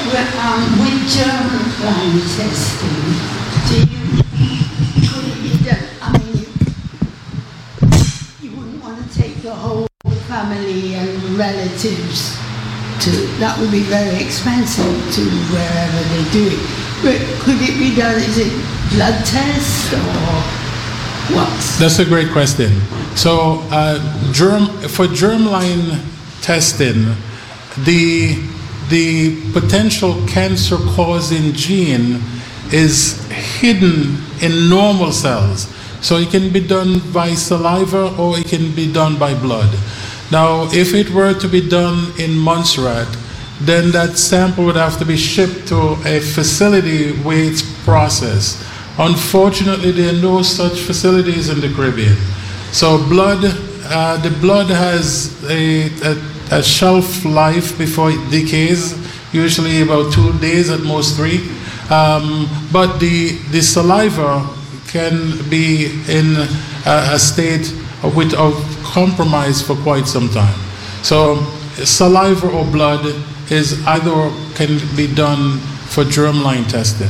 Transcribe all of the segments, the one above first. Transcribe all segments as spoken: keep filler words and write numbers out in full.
Well, um, with germline testing, do you, could it be done? I mean, you, you wouldn't want to take the whole family and relatives to, that would be very expensive to wherever they do it. But could it be done, is it blood test or what? That's a great question. So uh, germ, for germline testing, the, the potential cancer-causing gene is hidden in normal cells. So it can be done by saliva or it can be done by blood. Now, if it were to be done in Montserrat, then that sample would have to be shipped to a facility where it's processed. Unfortunately, there are no such facilities in the Caribbean. So blood, uh, the blood has a, a, a shelf life before it decays, usually about two days, at most three. Um, but the, the saliva can be in a, a state without compromise for quite some time. So saliva or blood is either can be done for germline testing.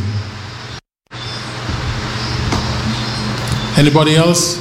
Anybody else?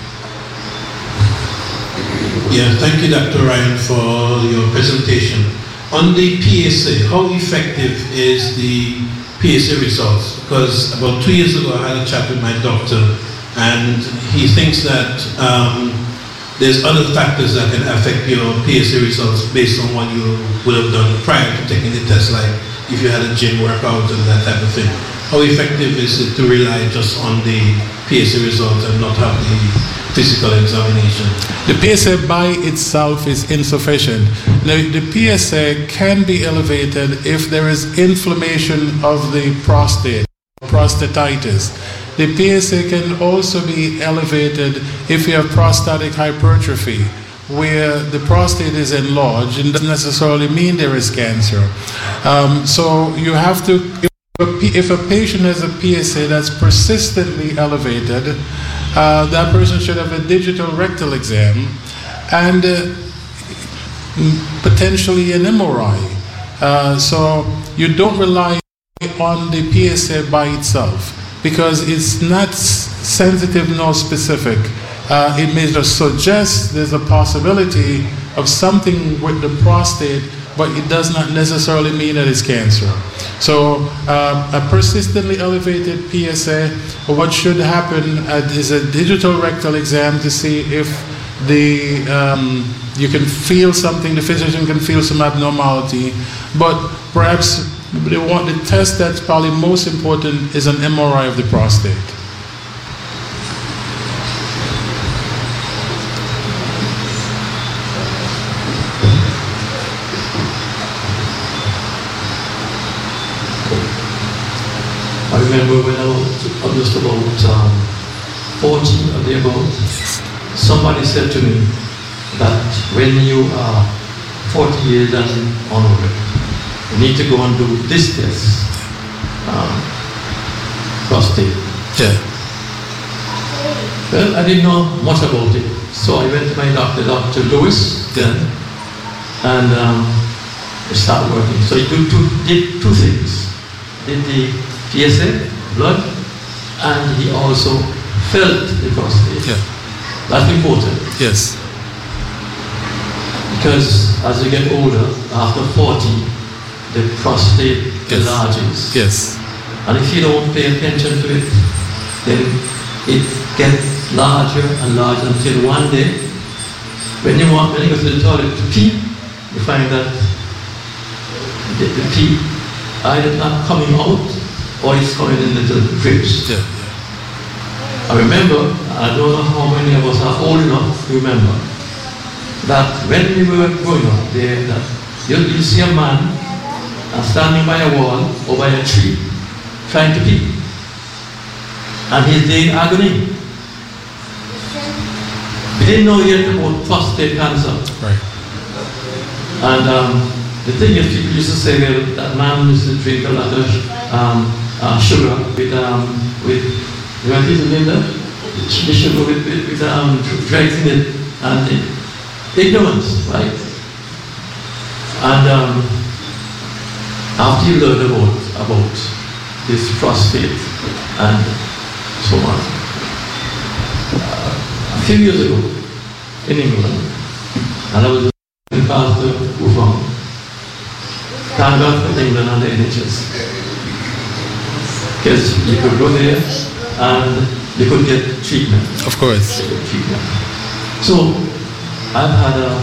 Yeah, thank you, Doctor Ryan, for your presentation. On the P S A, how effective is the P S A results? Because about two years ago I had a chat with my doctor, and he thinks that um, there's other factors that can affect your P S A results based on what you would have done prior to taking the test, like if you had a gym workout and that type of thing. How effective is it to rely just on the P S A results and not have the physical examination? The P S A by itself is insufficient. Now, the P S A can be elevated if there is inflammation of the prostate, prostatitis. The P S A can also be elevated if you have prostatic hypertrophy, where the prostate is enlarged and doesn't necessarily mean there is cancer. Um, so you have to, if a patient has a P S A that's persistently elevated, uh, that person should have a digital rectal exam and uh, potentially an M R I. Uh, so you don't rely on the P S A by itself, because it's not sensitive nor specific. Uh, it may just suggest there's a possibility of something with the prostate, but it does not necessarily mean that it's cancer. So uh, a persistently elevated P S A, what should happen uh, is a digital rectal exam to see if the um, you can feel something, the physician can feel some abnormality, but perhaps they want the test that's probably most important is an M R I of the prostate. I remember when I was just about um, forty or thereabouts, somebody said to me that when you are forty years and onward, you need to go and do this test, um, prostate. Yeah. Well, I didn't know much about it, so I went to my doctor, Doctor Lewis, then, and um, I started working. So he did two, did two things. Did the P S A, blood, and he also felt the prostate. Yeah. That's important. Yes. Because as you get older, after forty, the prostate Yes. enlarges. Yes. And if you don't pay attention to it, then it gets larger and larger until one day, when you want, when you go to the toilet to pee, you find that the, the pee either not coming out or it's coming in little drips. Yeah. I remember, I don't know how many of us are old enough to remember, that when we were growing up, there, that you, you see a man uh, standing by a wall or by a tree, trying to pee, and he's in agony. We didn't know yet about prostate cancer. Right. And um, the thing is, people used to say that that man used to drink a lot of um, uh, sugar with, um, with, what is it, Linda? The sugar with, with, with um, drugs in it, and it, ignorance, right? And um, after after you learn about, about this prostate and so on, uh, a few years ago in England, and I was in Pastor Ufang, thank God for England and the N H S. Because you could go there and you could get treatment. Of course. Treatment. So I've had a,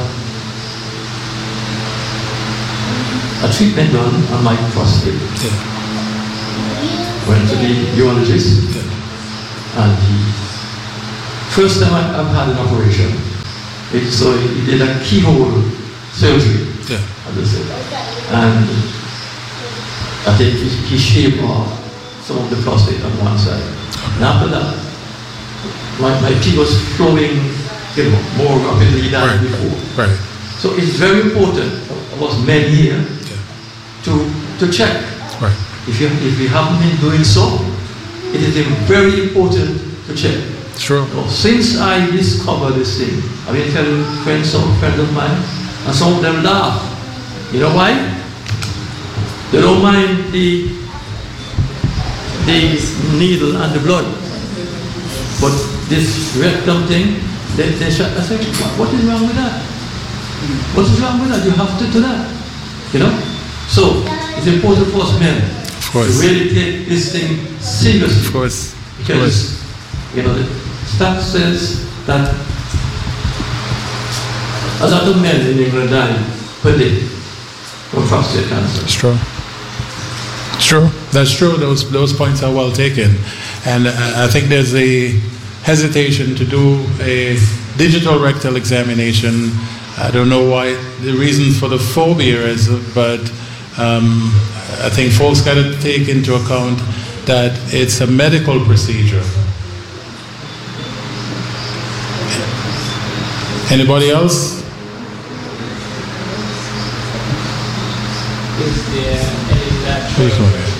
a treatment done on my prostate. Yeah. Went to the urologist, Yeah. and he, first time I, I've had an operation, it, so he did a keyhole surgery, Yeah. as I said, and I think he, he shaved off some of the prostate on one side. And after that, my, my pee was flowing, you know, more rapidly than Right. before. Right. So it's very important for us men here Yeah. to, to check. Right. If you, if you haven't been doing so, it is very important to check. True. So since I discovered this thing, I've been telling friends, some friends of mine, and some of them laugh. You know why? They don't mind the, the needle and the blood. But this rectum thing, they, they shut, I say, what is wrong with that? What is wrong with that? You have to do that. You know? So, it's important for us men Of course. to really take this thing seriously. Of course. Of Because, course. you know, the stat says that a lot of men in England die per day from prostate cancer. It's true. It's true. That's true. Those those points are well taken, and uh, I think there's a hesitation to do a digital rectal examination. I don't know why the reason for the phobia is, but um, I think folks got to take into account that it's a medical procedure. Anybody else? Is there any Please natural, go ahead.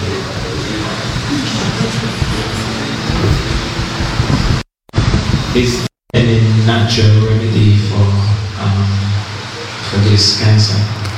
is there any natural remedy for um, for this cancer?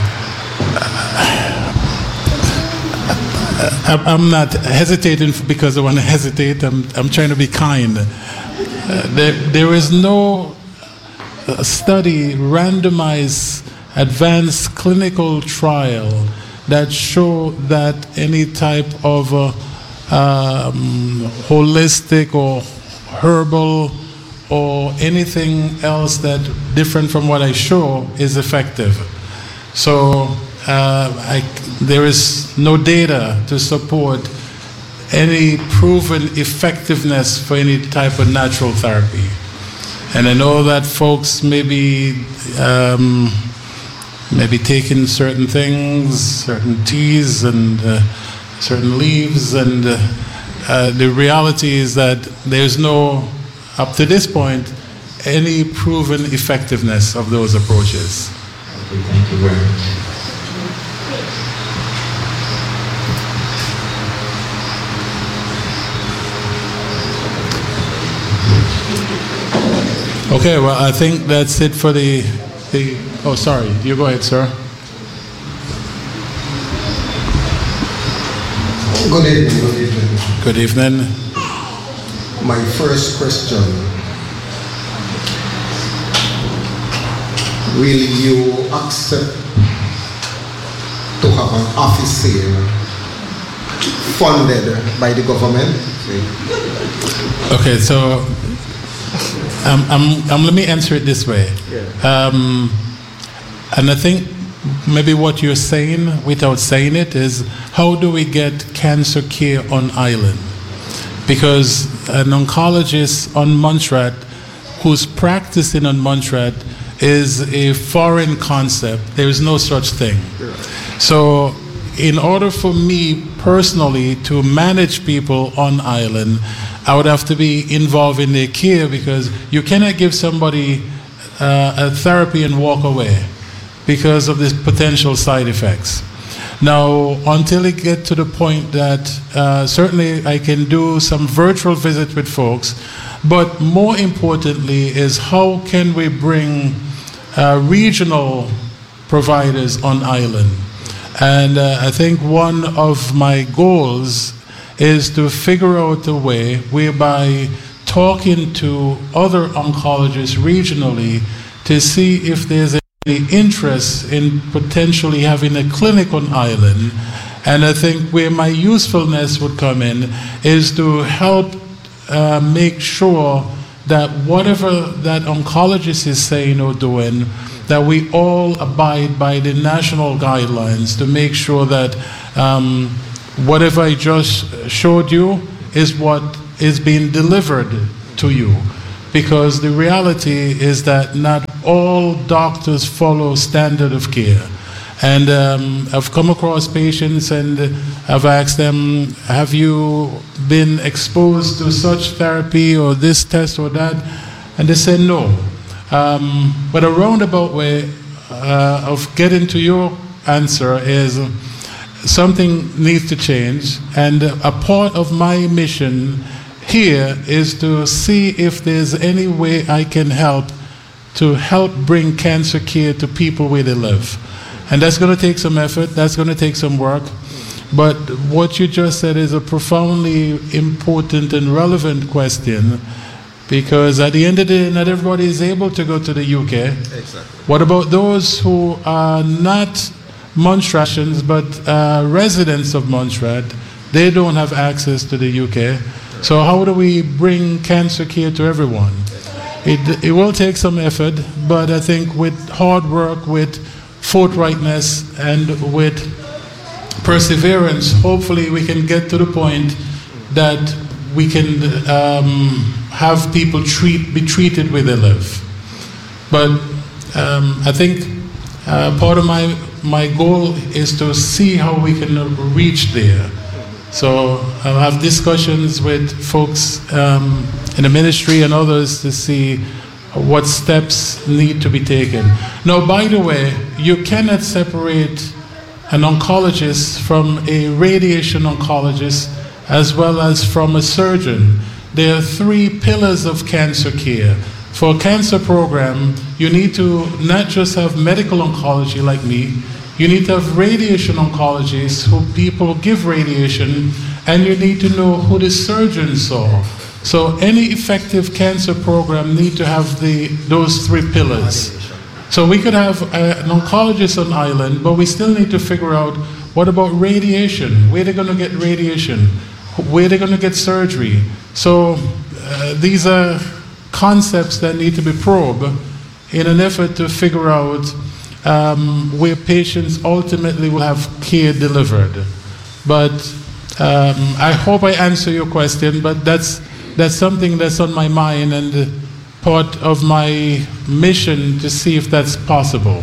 I- I'm not hesitating because I want to hesitate. I'm, I'm trying to be kind. Uh, there, there is no uh, study, randomized, advanced clinical trial that show that any type of uh, um, holistic or herbal or anything else that different from what I show is effective. So uh, I, there is no data to support any proven effectiveness for any type of natural therapy. And I know that folks may be, um, maybe taking certain things, certain teas and uh, certain leaves, and uh, uh, the reality is that there's no, up to this point, any proven effectiveness of those approaches. Okay, thank you very much. Okay, well, I think that's it for the, the oh, sorry, you go ahead, sir. Good evening, good evening. Good evening. My first question, will you accept to have an office here funded by the government? Okay, so um, um, um, let me answer it this way. Um, and I think maybe what you're saying, without saying it, is how do we get cancer care on island? Because an oncologist on Montserrat who's practicing on Montserrat is a foreign concept. There is no such thing. So in order for me personally to manage people on island, I would have to be involved in their care, because you cannot give somebody uh, a therapy and walk away because of these potential side effects. Now, until it get to the point that uh, certainly I can do some virtual visit with folks, but more importantly is how can we bring uh, regional providers on island? And uh, I think one of my goals is to figure out a way whereby talking to other oncologists regionally to see if there's any interest in potentially having a clinic on island. And I think where my usefulness would come in is to help uh, make sure that whatever that oncologist is saying or doing, that we all abide by the national guidelines to make sure that um, whatever I just showed you is what is being delivered to you. Because the reality is that not all doctors follow standard of care. And um, I've come across patients and I've asked them, have you been exposed to such therapy or this test or that? And they say no. Um, but a roundabout way uh, of getting to your answer is something needs to change. And a part of my mission here is to see if there's any way I can help to help bring cancer care to people where they live. And that's going to take some effort, that's going to take some work. But what you just said is a profoundly important and relevant question, because at the end of the day, not everybody is able to go to the U K. Exactly. What about those who are not Montrealers but uh, residents of Montreal? They don't have access to the U K. So how do we bring cancer care to everyone? It, it will take some effort, but I think with hard work, with forthrightness, and with perseverance, hopefully we can get to the point that we can um, have people treat, be treated where they live. But um, I think uh, part of my, my goal is to see how we can reach there. So I'll have discussions with folks um, in the ministry and others to see what steps need to be taken. Now, by the way, you cannot separate an oncologist from a radiation oncologist as well as from a surgeon. There are three pillars of cancer care. For a cancer program, you need to not just have medical oncology like me, you need to have radiation oncologists who people give radiation, and you need to know who the surgeons are. So any effective cancer program need to have the, those three pillars. So we could have a, an oncologist on island, but we still need to figure out what about radiation? Where are they going to get radiation? Where are they going to get surgery? So uh, these are concepts that need to be probed in an effort to figure out um, where patients ultimately will have care delivered. But um, I hope I answer your question, but that's That's something that's on my mind and part of my mission to see if that's possible.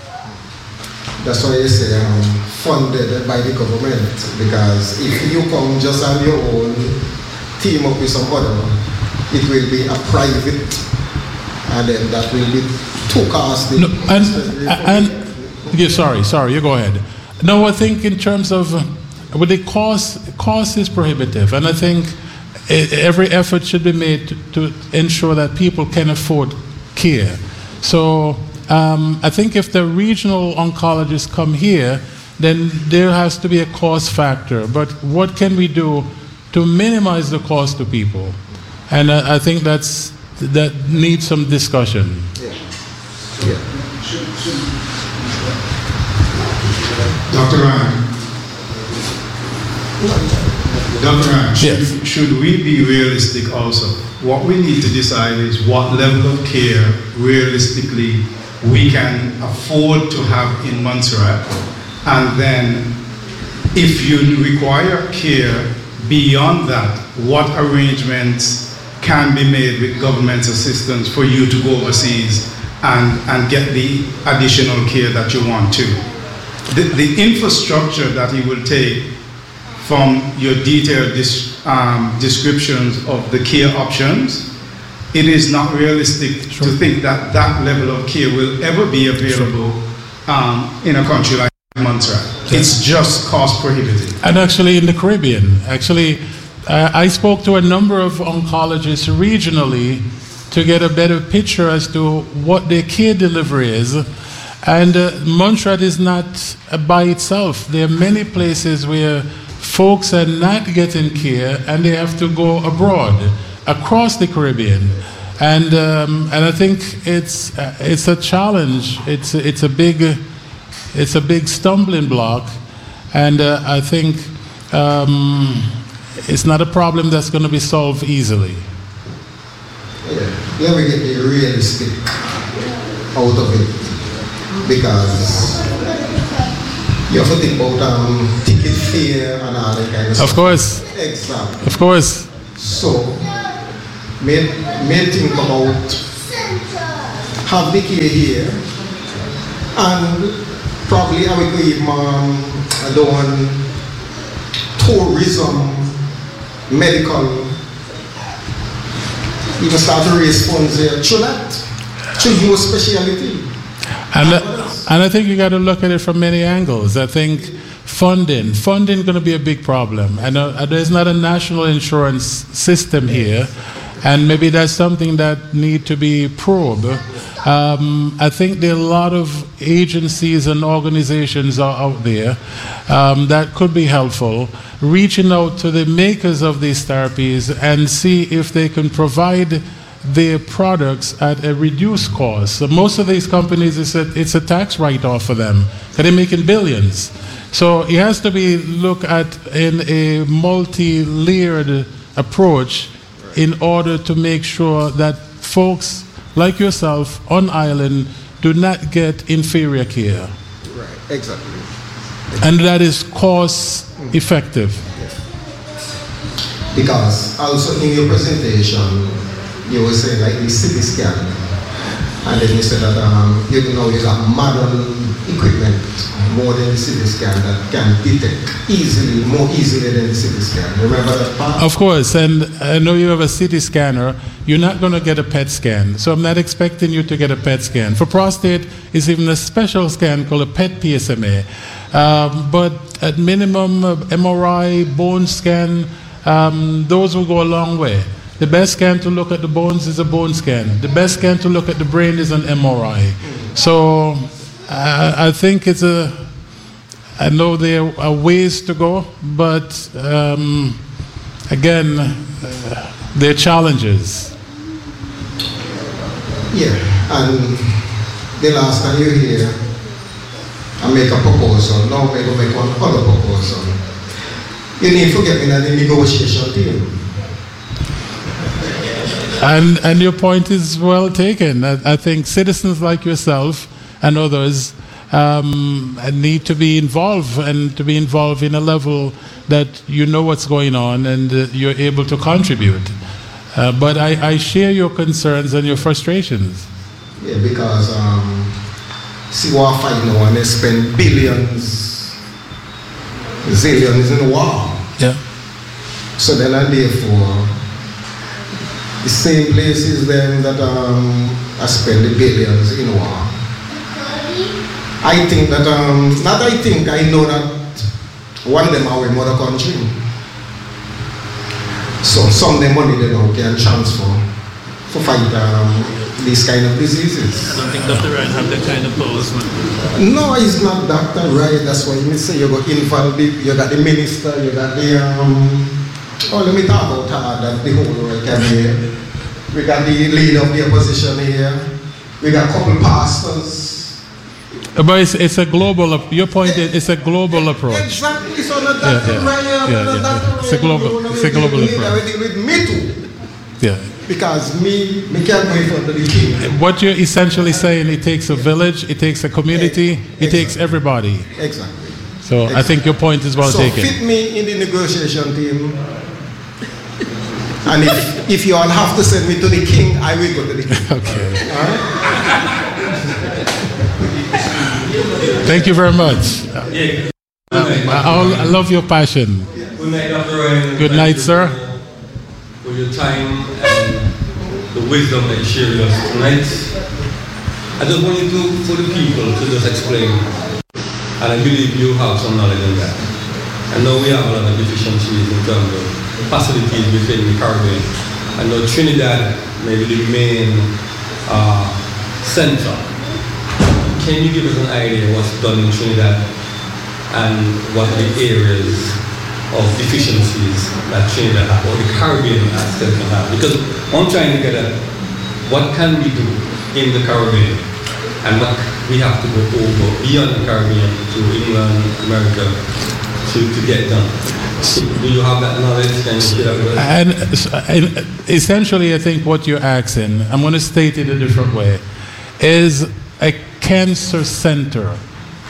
That's why you say um, funded by the government, because if you come just on your own, team up with some other, it will be a private, and then that will be too costly. No, and, and yeah, sorry, sorry, you go ahead. No, I think in terms of, uh, with the cost, cost is prohibitive, and I think every effort should be made to, to ensure that people can afford care. So um, I think if the regional oncologists come here, then there has to be a cost factor. But what can we do to minimize the cost to people? And uh, I think that's, that needs some discussion. Yeah. Yeah. Doctor Ryan. Doctor Ryan, should, yes. should we be realistic also? What we need to decide is what level of care realistically we can afford to have in Montserrat, and then if you require care beyond that, what arrangements can be made with government assistance for you to go overseas and, and get the additional care that you want to. The, the infrastructure that it will take from your detailed dis, um, descriptions of the care options, it is not realistic sure. to think that that level of care will ever be available sure. um, in a country like Montserrat. Yes. It's just cost prohibitive. And actually in the Caribbean, actually, uh, I spoke to a number of oncologists regionally to get a better picture as to what their care delivery is. And uh, Montserrat is not uh, by itself. There are many places where folks are not getting care and they have to go abroad, across the Caribbean. And um, and I think it's uh, it's a challenge. It's it's a big it's a big stumbling block, and uh, I think um, it's not a problem that's going to be solved easily. Yeah, yeah, we get the realistic out of it because you have to think about um, ticket fare and all that kind of stuff. Of course. Exactly. Of course. So, may, may think about have the care here and probably I will give um, I don't want tourism, medical, even start to raise funds here. Through that, through your speciality. And, uh, and I think you got to look at it from many angles. I think funding, funding going to be a big problem. And uh, there's not a national insurance system here, and maybe that's something that need to be probed. Um, I think there are a lot of agencies and organizations are out there um, that could be helpful, reaching out to the makers of these therapies and see if they can provide their products at a reduced cost. So most of these companies, it's a, it's a tax write-off for them, because they're making billions. So it has to be looked at in a multi-layered approach in order to make sure that folks like yourself on island do not get inferior care. Right, exactly. And that is cost effective. Because also in your presentation, you were saying like the C T scan, and then you said that um, you know use a modern equipment more than the C T scan that can detect easily, more easily than the C T scan. Remember that part? Of course, and I know you have a C T scanner. You're not going to get a P E T scan, so I'm not expecting you to get a P E T scan. For prostate, it's even a special scan called a P E T P S M A. Um, but at minimum, uh, M R I, bone scan, um, those will go a long way. The best scan to look at the bones is a bone scan. The best scan to look at the brain is an M R I. So uh, I think it's a, I know there are ways to go, but um, again, uh, there are challenges. Yeah, and the last time you hear, I make a proposal, now I go make one other proposal. You need to get me in the negotiation team. And, and your point is well taken. I, I think citizens like yourself and others um, need to be involved, and to be involved in a level that you know what's going on and uh, you're able to contribute. Uh, but I, I share your concerns and your frustrations. Yeah, because um, see what I fight now, and they spend billions, zillions in the war. Yeah. So then and therefore, the same places then that um, I spend the billions in war. I think that, um, not I think, I know that one of them are in mother country. So some of the money they now can transfer to fight um, these kind of diseases. I don't think Doctor Ryan have that kind of powers, man. No, it's not Doctor Ryan. That's why you say you got infant, you got the minister, you got the um, oh, let me talk about her, that the whole right here. We got the leader of the opposition here. We got a couple pastors. But it's, it's a global, your point is it's a global approach. Exactly, so not Yeah, Doctor yeah. Ryan, Yeah, not yeah, Doctor yeah. It's a global- Ryan. it's a global We deal approach. with- with me too. Yeah. Because me, me can't wait for the king. What you're essentially saying, it takes a village, it takes a community, it takes everybody. Exactly. So I think your point is well so taken. fit me in the negotiation team. And if, if you all have to send me to the king, I will go to the king. Okay. All right? Thank you very much. Um, I, I love your passion. Good night, Doctor Ryan. Good night, sir. For your time and the wisdom that you shared with us tonight. I just want you to, for the people, to just explain. And I believe you have some knowledge on that. I know we have a lot of deficiencies in terms of facilities within the Caribbean. I know Trinidad may be the main uh, center can you give us an idea what's done in Trinidad and what are the areas of deficiencies that Trinidad have, or the Caribbean still can have? Because I'm trying to get at what can we do in the Caribbean and what we have to go over beyond the Caribbean to England, America to, to get done. Do you have that knowledge? Can you share that with us? And, and essentially, I think what you're asking, I'm going to state it a different way, is a cancer center.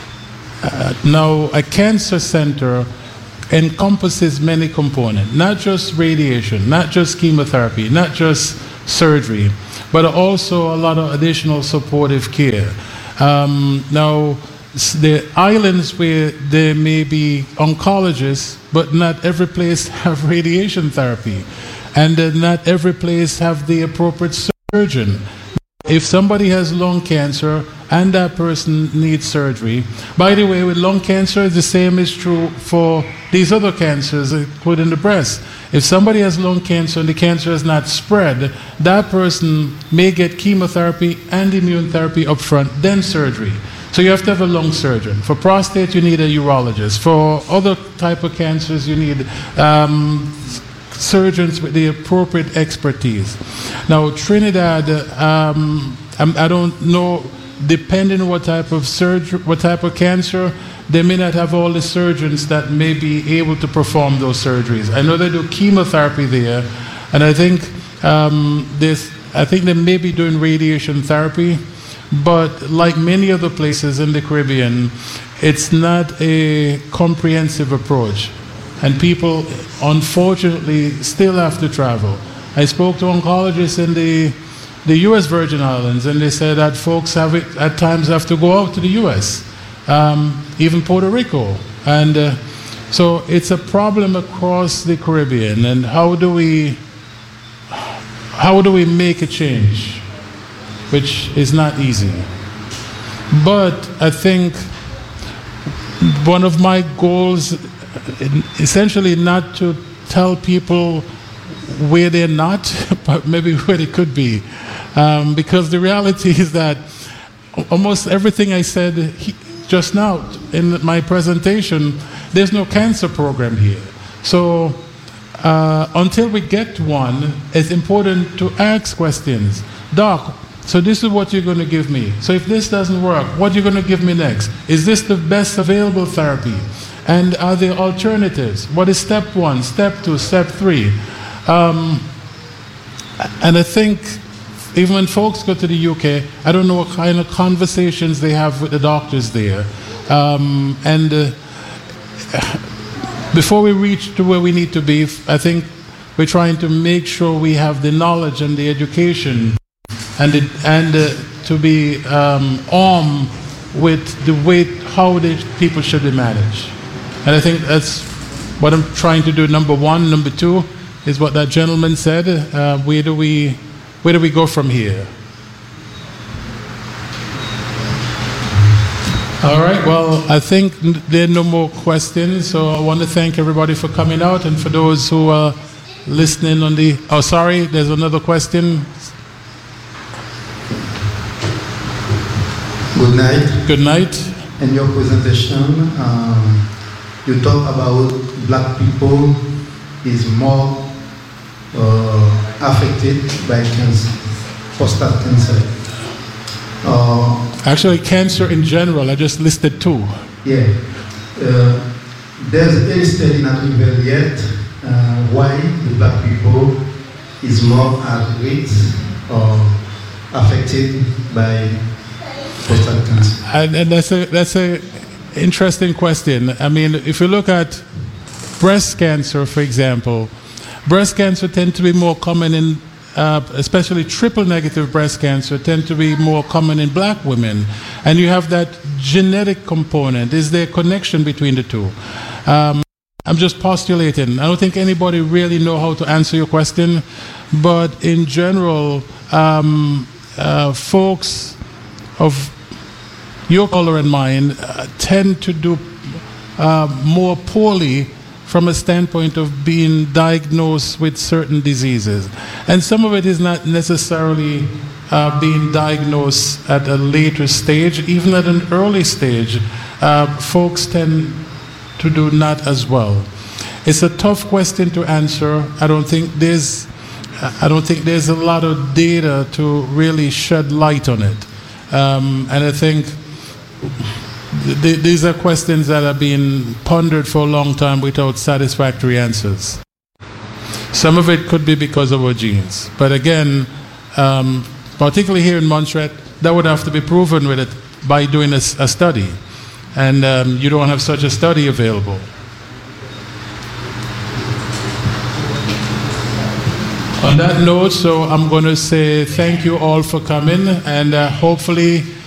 Uh, now, a cancer center encompasses many components, not just radiation, not just chemotherapy, not just surgery, but also a lot of additional supportive care. Um, now, the islands where there may be oncologists, but not every place have radiation therapy, and uh, not every place have the appropriate surgeon. If somebody has lung cancer and that person needs surgery, by the way, with lung cancer, the same is true for these other cancers, including the breast. If somebody has lung cancer and the cancer has not spread, that person may get chemotherapy and immune therapy up front, then surgery. So you have to have a lung surgeon. For prostate, you need a urologist. For other type of cancers, you need um, surgeons with the appropriate expertise. Now, Trinidad, um, I don't know, depending on what type of surgery, what type of cancer, they may not have all the surgeons that may be able to perform those surgeries. I know they do chemotherapy there, and I think um, this, I think they may be doing radiation therapy. But like many other places in the Caribbean, it's not a comprehensive approach. And people, unfortunately, still have to travel. I spoke to oncologists in the, the U S Virgin Islands, and they said that folks have it, at times have to go out to the U S, um, even Puerto Rico. And uh, so it's a problem across the Caribbean. And how do we, how do we make a change? Which is not easy. But I think one of my goals, essentially not to tell people where they're not, but maybe where they could be. Um, because the reality is that almost everything I said just now in my presentation, there's no cancer program here. So uh, until we get one, it's important to ask questions. Doc, so this is what you're going to give me. So if this doesn't work, what are you going to give me next? Is this the best available therapy? And are there alternatives? What is step one, step two, step three? Um, and I think even when folks go to the U K, I don't know what kind of conversations they have with the doctors there. Um, and uh, before we reach to where we need to be, I think we're trying to make sure we have the knowledge and the education and, it, and uh, to be um, armed with the way how the people should be managed. And I think that's what I'm trying to do, number one. Number two is what that gentleman said. Uh, where do we, where do we go from here? All right, well, I think there are no more questions, so I want to thank everybody for coming out, and for those who are listening on the, oh, sorry, there's another question. Good night. Good night. In your presentation, um, you talk about black people is more uh, affected by cancer, prostate cancer. Uh, Actually, cancer in general, I just listed two. Yeah. Uh, there's any study not revealed yet uh, why the black people is more at risk or affected by prostate cancer. And, and that's a that's a interesting question. I mean, if you look at breast cancer, for example, breast cancer tends to be more common in, uh, especially triple negative breast cancer, tend to be more common in black women. And you have that genetic component. Is there a connection between the two? Um, I'm just postulating. I don't think anybody really know how to answer your question, but in general, um, uh, folks of your color and mine uh, tend to do uh, more poorly from a standpoint of being diagnosed with certain diseases. And some of it is not necessarily uh, being diagnosed at a later stage, even at an early stage, uh, folks tend to do not as well. It's a tough question to answer. I don't think there's, I don't think there's a lot of data to really shed light on it, um, and I think th- these are questions that have been pondered for a long time without satisfactory answers. Some of it could be because of our genes, but again, um, particularly here in Montserrat, that would have to be proven with it by doing a, a study, and um, you don't have such a study available. On that note, so I'm going to say thank you all for coming, and uh, hopefully